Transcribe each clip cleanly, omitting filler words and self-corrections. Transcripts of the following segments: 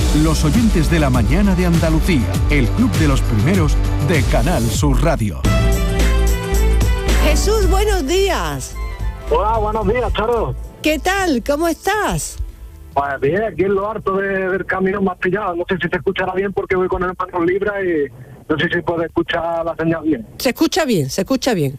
Los oyentes de la mañana de Andalucía, el club de los primeros de Canal Sur Radio. Jesús, buenos días. Hola, buenos días, Charo. ¿Qué tal? ¿Cómo estás? Pues bien, aquí en lo harto del camino más pillado. No sé si se escuchará bien porque voy con el manos libre y no sé si puede escuchar la señal bien. Se escucha bien, se escucha bien.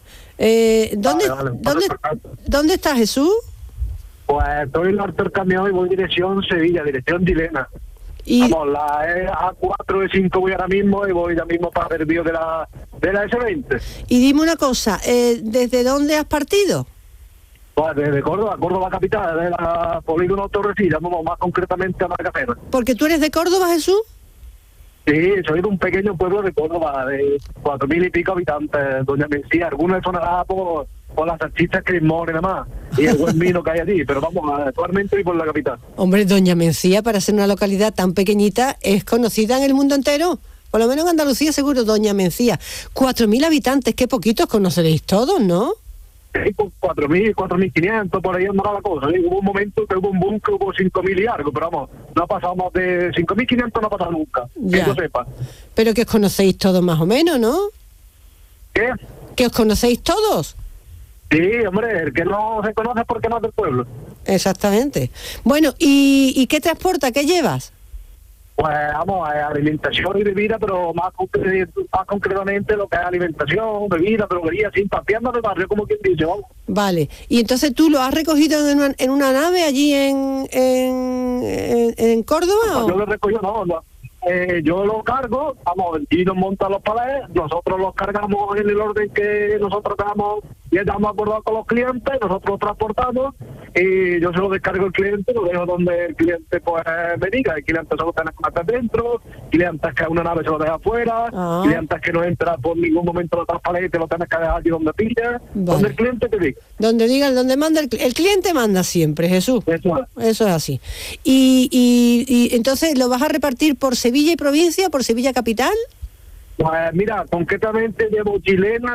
¿Dónde estás, Jesús? Pues estoy en lo harto del camión y voy dirección Sevilla, dirección Dilena. Vamos, la A4 y 5 voy ahora mismo y voy ya mismo para el vídeo de la S20. Y dime una cosa, ¿desde dónde has partido? Pues desde Córdoba capital, de la polígono Torrecilla, vamos más concretamente a Marcafera. ¿Porque tú eres de Córdoba, Jesús? Sí, soy de un pequeño pueblo de Córdoba, de 4.000 y pico habitantes, Doña Mencía. Algunos sonará por las salchichas Crismón y demás, y el buen vino que hay allí, pero vamos, actualmente voy por la capital. Hombre, Doña Mencía, para ser una localidad tan pequeñita, es conocida en el mundo entero. Por lo menos en Andalucía, seguro, Doña Mencía. 4.000 habitantes, qué poquitos conoceréis todos, ¿no? Sí, 4.000, 4.500, por ahí andaba la cosa. Hubo un momento que hubo un boom que hubo 5.000 y algo, pero vamos, no ha pasado más de 5.500, no ha pasado nunca, ya. Que yo sepa. Pero que os conocéis todos más o menos, ¿no? ¿Qué? ¿Que os conocéis todos? Sí, hombre, el que no se conoce es porque no es del pueblo. Exactamente. Bueno, ¿y qué transporta? ¿Qué llevas? Pues vamos, alimentación y bebida, pero más concretamente lo que es alimentación, bebida, droguería, sin papeando de barrio, como quien dice, vamos. Vale, y entonces tú lo has recogido en una nave allí en Córdoba, No, ¿o? yo lo recojo, no. Yo lo cargo, vamos, y nos montan los palés, nosotros los cargamos en el orden que nosotros damos y estamos acordados con los clientes, nosotros los transportamos y yo se lo descargo al cliente, lo dejo donde el cliente pues me diga. El cliente se lo tiene que meter dentro, clientes que una nave se lo deja afuera, clientes que no entra por ningún momento los palés y te lo tienes que dejar allí donde pilla, donde el cliente te diga. Donde manda el cliente manda siempre, Jesús. Eso es así. Y entonces lo vas a repartir por Sevilla y provincia, por Sevilla capital. Pues mira, concretamente llevo Chilena,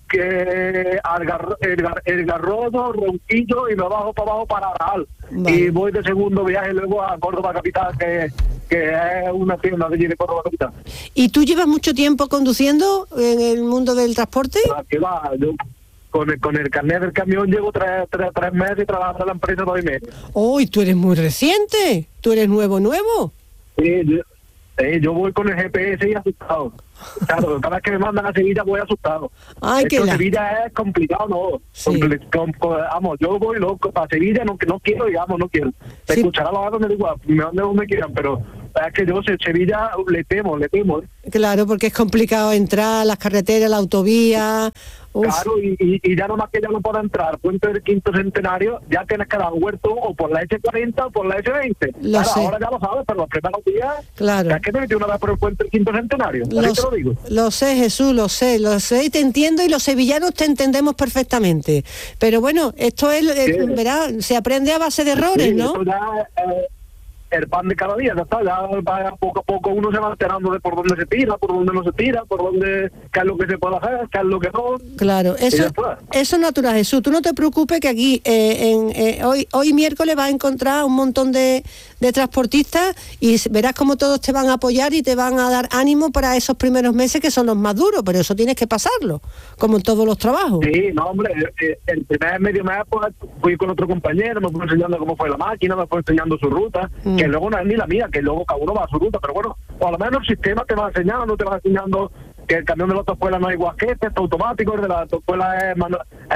el Garrodo, Ronquillo y me bajo para abajo para Aral. Vale. Y voy de segundo viaje luego a Córdoba capital, que es una tienda de allí de Córdoba capital. ¿Y tú llevas mucho tiempo conduciendo en el mundo del transporte? ¿Qué va? Yo con el carnet del camión llevo tres meses trabajando en la empresa 2 y medio. ¡Oh, y tú eres muy reciente! ¿Tú eres nuevo? Sí, yo voy con el GPS y asustado. Claro, cada vez que me mandan a Sevilla voy asustado. Ay, que Sevilla es complicado, ¿no? Sí. Vamos, yo voy loco. Para Sevilla no quiero, digamos, no quiero. Se escuchará los datos, me digo, me manden donde quieran, pero es que yo Sevilla le temo. Claro, porque es complicado entrar, las carreteras, la autovía. Uf. Claro, y ya nomás que ya no pueda entrar Puente del Quinto Centenario, ya tienes que dar un huerto o por la S40 o por la S20. Claro, ahora ya lo sabes, pero los primeros días, claro. Es que te metí una vez por el Puente del Quinto Centenario. Te lo digo. Lo sé, Jesús, lo sé y te entiendo, y los sevillanos te entendemos perfectamente. Pero bueno, esto es, verá, se aprende a base de errores, sí, ¿no? Esto ya el pan de cada día, ya está, ya poco a poco uno se va enterando de por dónde se tira, por dónde no se tira, por dónde, qué es lo que se puede hacer, qué es lo que no. Claro, eso es natural, Jesús. Tú no te preocupes que aquí hoy miércoles vas a encontrar un montón de transportistas y verás cómo todos te van a apoyar y te van a dar ánimo para esos primeros meses que son los más duros, pero eso tienes que pasarlo, como en todos los trabajos. Sí, no, hombre, el primer medio mes pues, fui con otro compañero, me fue enseñando cómo fue la máquina, me fue enseñando su ruta, que luego no es ni la mía, que luego cada uno va a su ruta, pero bueno, o a lo menos el sistema te va enseñando, que el camión de la autoescuela no es igual que es automático, el de la autoescuela es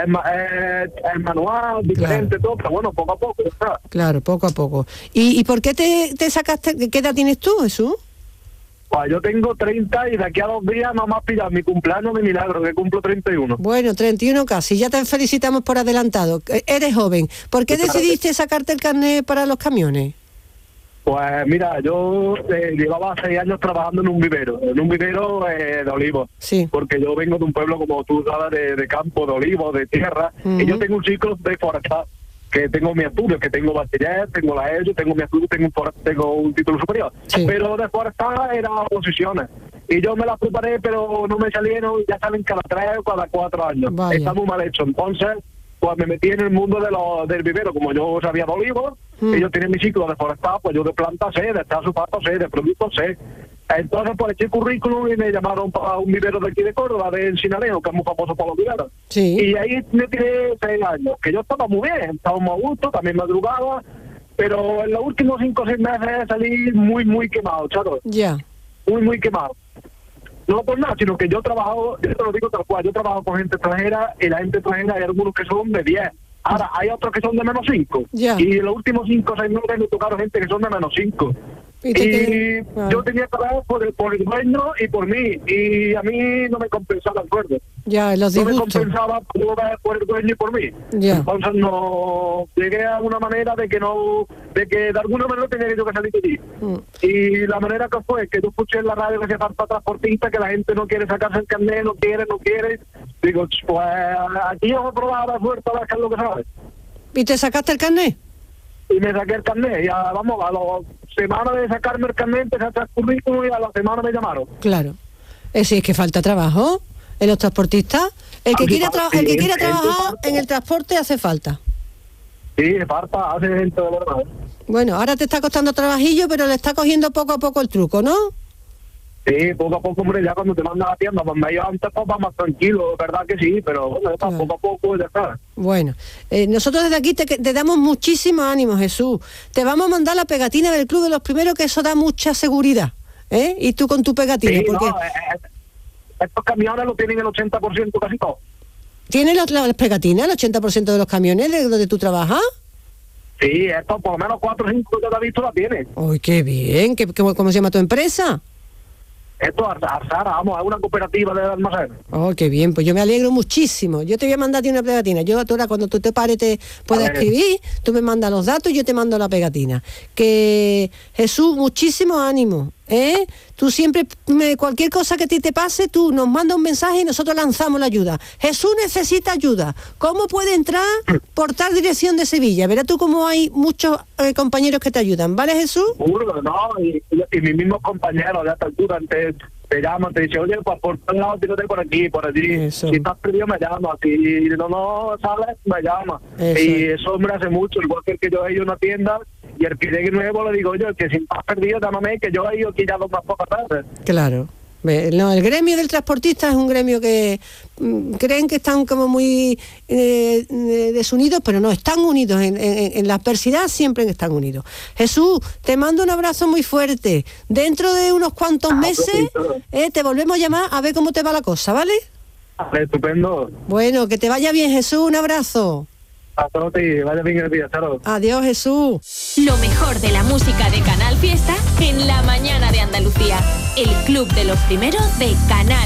manual, diferente, todo, pero bueno, poco a poco, ¿sabes? Claro, poco a poco. ¿Y por qué te sacaste, qué edad tienes tú, Jesús? Pues yo tengo 30 y de aquí a 2 días no más pillar mi cumpleaños de milagro, que cumplo 31. Bueno, 31 casi, ya te felicitamos por adelantado. Eres joven. ¿Por qué decidiste sacarte el carnet para los camiones? Pues mira, yo llevaba 6 años trabajando en un vivero de olivos. Sí. Porque yo vengo de un pueblo, como tú sabes, de campo, de olivos, de tierra, y yo tengo un ciclo de forestal, que tengo mi estudio, que tengo bachiller, tengo la ESO, tengo mi estudio, tengo un título superior. Sí. Pero de forestal eran oposiciones. Y yo me las preparé, pero no me salieron, ya salen cada 3 o cada 4 años. Vaya. Está muy mal hecho. Entonces, pues me metí en el mundo del vivero. Como yo sabía de olivos, ellos tienen mi ciclo de forestal, pues yo de planta sé, de sulfato sé, de productos sé. Entonces pues eché currículum y me llamaron para un vivero de aquí de Córdoba, de Encinaleo, que es muy famoso por los viveros. Sí. Y ahí me tiré 6 años, que yo estaba muy bien, estaba muy a gusto, también madrugaba, pero en los últimos 5 o 6 meses salí muy quemado, Charo. Ya. Muy quemado. No por nada, sino que yo trabajo, yo te lo digo tal cual, yo trabajo con gente extranjera y la gente extranjera hay algunos que son de 10. Ahora, hay otros que son de menos 5. Yeah. Y en los últimos 5 o 6 meses me tocaron gente que son de menos 5. Y yo tenía que hablar por el dueño y por mí. Y a mí no me compensaba el sueldo. Ya, los disgustos. No me compensaba por el dueño y por mí. Yeah. Entonces no llegué a una manera de que de alguna manera tenía que yo que salir de allí. Y la manera que fue que yo escuché en la radio que hacía falta transportista, que la gente no quiere sacarse el carnet, no quiere. Digo, pues aquí vamos a probar la suerte a ver qué es lo que sabe. ¿Y te sacaste el carnet? Y me saqué el carnet, ya vamos, a la semana de sacarme el carnet empecé a hacer currículum y a la semana me llamaron. Claro. Sí, es que falta trabajo en los transportistas. El que quiere trabajar en el transporte hace falta. Sí, falta, hace gente de verdad. Bueno, ahora te está costando trabajillo, pero le está cogiendo poco a poco el truco, ¿no? Sí, poco a poco, hombre, ya cuando te mandan a la tienda, cuando yo antes pues va más tranquilo, verdad que sí, pero bueno, claro. Poco a poco ya está. Bueno, nosotros desde aquí te damos muchísimo ánimo, Jesús. Te vamos a mandar la pegatina del Club de los Primeros, que eso da mucha seguridad, ¿eh? Y tú con tu pegatina, sí, porque... No, estos camiones lo tienen el 80% casi todo. ¿Tiene las pegatinas, el 80% de los camiones de donde tú trabajas? Sí, esto por lo menos 4 o 5 que te has visto la tiene. ¡Ay, qué bien! ¿Cómo se llama tu empresa? Esto es Arsara, vamos, es una cooperativa de almacén. Oh, qué bien, pues yo me alegro muchísimo. Yo te voy a mandar a ti una pegatina. Yo ahora cuando tú te pares te puedas escribir, tú me mandas los datos y yo te mando la pegatina. Que Jesús, muchísimo ánimo, ¿eh? Tú siempre, cualquier cosa que a ti te pase, tú nos mandas un mensaje y nosotros lanzamos la ayuda. Jesús necesita ayuda. ¿Cómo puede entrar por tal dirección de Sevilla? Verás tú cómo hay muchos compañeros que te ayudan, ¿vale, Jesús? Seguro, no, y mis mismos compañeros de esta altura te llaman, te dicen, oye, pues por tal lado, tírate por aquí, por allí. Eso. Si estás perdido, me llamas. Si no sales, me llamas. Eso. Y eso, hombre, hace mucho. Igual que el que yo he ido a una tienda y el que llegue nuevo le digo, oye, que si estás perdido, llámame, que yo he ido aquí ya 2 más pocas veces. Claro. No, el gremio del transportista es un gremio que creen que están como muy desunidos, pero no, están unidos en la adversidad, siempre están unidos. Jesús, te mando un abrazo muy fuerte. Dentro de unos cuantos meses te volvemos a llamar a ver cómo te va la cosa, ¿vale? Estupendo. Bueno, que te vaya bien, Jesús, un abrazo. Hasta ti, vaya bien el día, chao. Adiós, Jesús. Lo mejor de la música de Canal Fiesta en la mañana de Andalucía. El Club de los Primeros de Canal